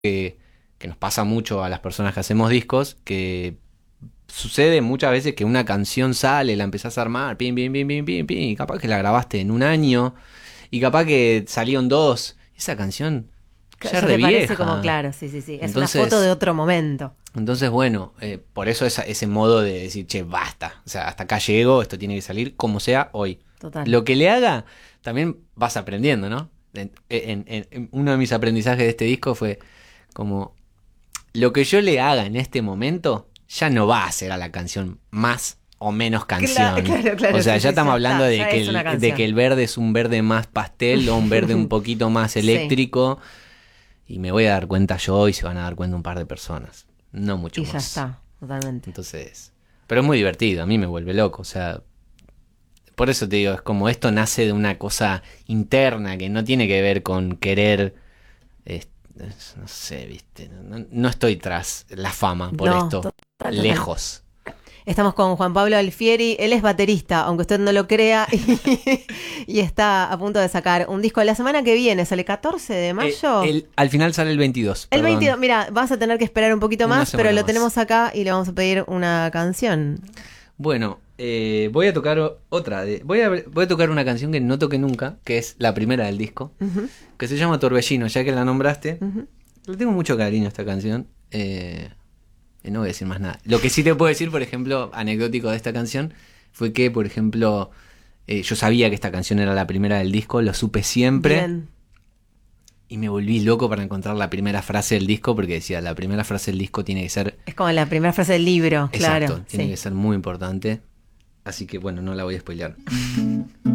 que nos pasa mucho a las personas que hacemos discos, que sucede muchas veces que una canción sale, la empezás a armar, pim, pim, pim, pim, pim, pim, y capaz que la grabaste en un año, y capaz que salieron dos. Esa canción ya es Ya re te parece vieja. como claro, sí. Es Entonces, una foto de otro momento. entonces bueno, por eso ese modo de decir, che, basta. O sea, hasta acá llego, esto tiene que salir como sea hoy. Total. Lo que le haga, también vas aprendiendo, ¿no? En uno de mis aprendizajes de este disco fue como, lo que yo le haga en este momento ya no va a ser a la canción más o menos canción. Claro, O sea, sí, ya estamos ya hablando está, de ya que es una de canción. que el verde es un verde más pastel o un verde un poquito más Sí. eléctrico. Y me voy a dar cuenta yo y se van a dar cuenta un par de personas. No mucho Y más. ya está, totalmente. Entonces, pero es muy divertido, a mí me vuelve loco. O sea, por eso te digo, es como esto nace de una cosa interna que no tiene que ver con querer, no sé, viste, no estoy tras la fama por No, esto, total. lejos. Estamos con Juan Pablo Alfieri, él es baterista, aunque usted no lo crea, y está a punto de sacar un disco la semana que viene, sale 14 de mayo. Al final sale el 22, El perdón. 22, mira, vas a tener que esperar un poquito Una más, pero semana lo más. tenemos acá y le vamos a pedir una canción. Bueno, voy a tocar otra. Voy a tocar una canción que no toqué nunca, que es la primera del disco, Ujú, que se llama Torbellino, ya que la nombraste. ujú. Le tengo mucho cariño a esta canción. No voy a decir más nada. Lo que sí te puedo decir, por ejemplo, anecdótico de esta canción, fue que, por ejemplo, yo sabía que esta canción era la primera del disco, lo supe siempre. Bien. Y me volví loco para encontrar la primera frase del disco, porque decía, la primera frase del disco tiene que ser... Es como la primera frase del libro, Exacto, claro. tiene Sí. que ser muy importante. Así que bueno, no la voy a spoilear.